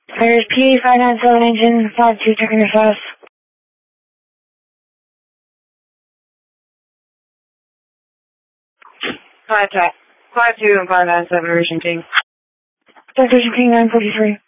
There's P597 engine, 52 checking your status. 52 and 597 Region King. Region King 943.